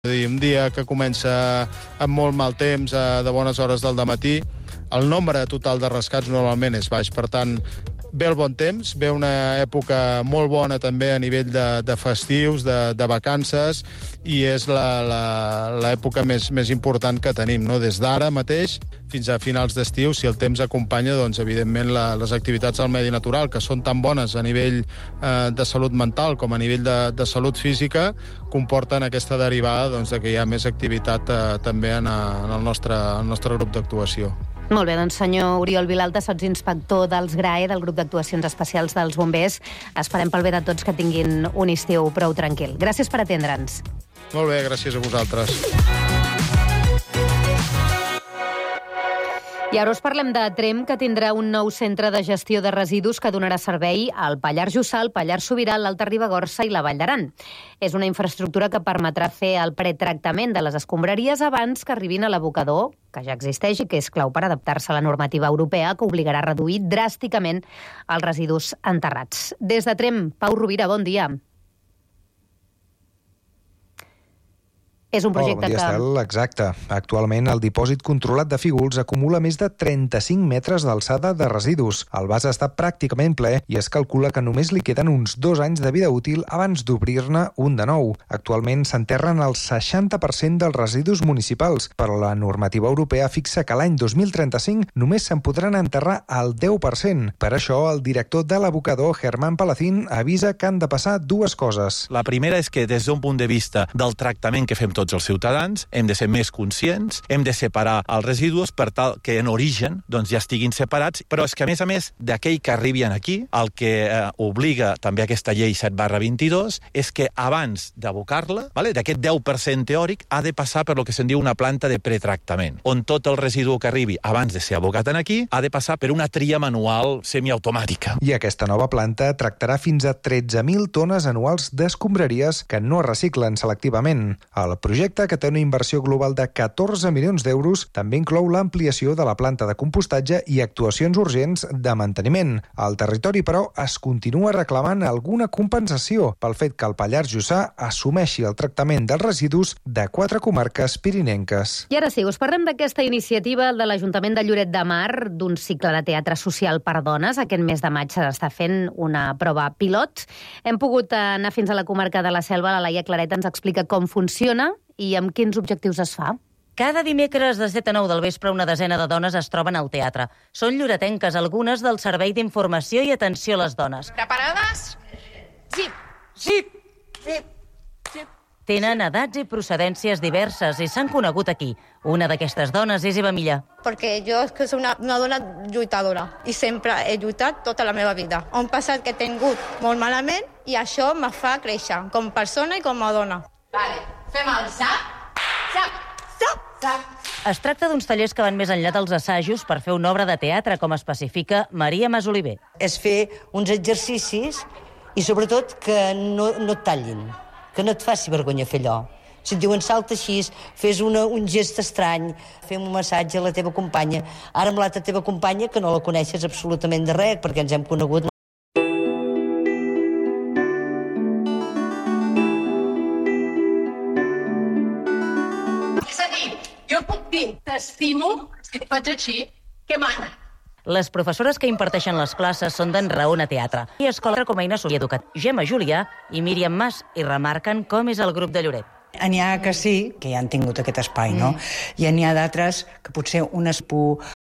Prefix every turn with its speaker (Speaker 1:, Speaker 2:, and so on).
Speaker 1: Un dia que comença amb molt mal temps, de bones hores del dematí, el nombre total de rescats normalment és baix. Per tant, ve el bon temps, ve una època molt bona també a nivell de festius, de vacances, i és l'època més important que tenim, no? Des d'ara mateix fins a finals d'estiu, si el temps acompanya, doncs, evidentment, les activitats al medi natural, que són tan bones a nivell de salut mental com a nivell de salut física, comporten aquesta derivada, doncs, que hi ha més activitat també en el nostre grup d'actuació.
Speaker 2: Molt bé, doncs senyor Oriol Vilalta, sotsinspector dels GRAE, del grup d'actuacions especials dels bombers. Esperem pel bé de tots que tinguin un estiu prou tranquil. Gràcies per atendre'ns.
Speaker 1: Molt bé, gràcies a vosaltres.
Speaker 2: I ara us parlem de Tremp, que tindrà un nou centre de gestió de residus que donarà servei al Pallars Jussà, al Pallars Sobirà, l'Alta Ribagorça i la Vall d'Aran. És una infraestructura que permetrà fer el pretractament de les escombraries abans que arribin a l'abocador, que ja existeix i que és clau per adaptar-se a la normativa europea, que obligarà a reduir dràsticament els residus enterrats. Des de Tremp, Pau Rovira, bon dia. És un projecte
Speaker 3: bon dia, Estel. Exacte. Actualment, el dipòsit controlat de Fígols acumula més de 35 metres d'alçada de residus. El vas està pràcticament ple i es calcula que només li queden uns 2 anys de vida útil abans d'obrir-ne un de nou. Actualment s'enterren el 60% dels residus municipals, però la normativa europea fixa que l'any 2035 només se'n podran enterrar el 10%. Per això, el director de l'abocador, Germán Palacín, avisa que han de passar 2 coses.
Speaker 4: La primera és que, des d'un punt de vista del tractament que fem tots els ciutadans, hem de ser més conscients, hem de separar els residus per tal que en origen doncs, ja estiguin separats, però és que, a més, d'aquell que arribin aquí, el que obliga també aquesta llei 7/22 és que abans d'abocar-la, d'aquest 10% teòric, ha de passar per lo que se'n diu una planta de pretractament, on tot el residu que arribi abans de ser abocat aquí ha de passar per una tria manual semiautomàtica.
Speaker 3: I aquesta nova planta tractarà fins a 13.000 tones anuals d'escombraries que no es reciclen selectivament. El projecte, que té una inversió global de 14 milions d'euros, també inclou l'ampliació de la planta de compostatge i actuacions urgents de manteniment. Al territori, però, es continua reclamant alguna compensació pel fet que el Pallars Jussà assumeixi el tractament dels residus de 4 comarques pirinenques.
Speaker 2: I ara sí, us parlem d'aquesta iniciativa de l'Ajuntament de Lloret de Mar, d'un cicle de teatre social per dones. Aquest mes de maig s'està fent una prova pilot. Hem pogut anar fins a la comarca de la Selva. La Laia Claret ens explica com funciona i amb quins objectius es fa.
Speaker 5: Cada dimecres de 7 a 9 del vespre una desena de dones es troben al teatre. Són lloretenques, algunes del Servei d'Informació i Atenció a les Dones.
Speaker 6: Preparades? Zip! Zip! Zip! Zip!
Speaker 5: Tenen edats i procedències diverses i s'han conegut aquí. Una d'aquestes dones és Eva Millà.
Speaker 7: Perquè jo és que soc una dona lluitadora i sempre he lluitat tota la meva vida. Un passat que he tingut molt malament i això me fa créixer com a persona i com a dona.
Speaker 6: Vale, fem el sap, sap, sap, sap.
Speaker 5: Es tracta d'uns tallers que van més enllà dels assajos per fer una obra de teatre, com especifica Maria Masoliver.
Speaker 8: És fer uns exercicis i sobretot que no et tallin, que no et faci vergonya fer allò. Si et diuen salta així, fes un gest estrany, fem un massatge a la teva companya. Ara amb l'altra teva companya, que no la coneixes absolutament de res, perquè ens hem conegut.
Speaker 6: És a dir, jo puc dir, t'estimo, si et faig així, què mana?
Speaker 5: Les professores que imparteixen les classes són d'en Raona Teatre i escola com a eina educat Gemma Julià i Míriam Mas, i remarquen com és el grup de Lloret.
Speaker 9: N'hi ha que sí, que ja han tingut aquest espai, no? I n'hi ha d'altres que potser un espú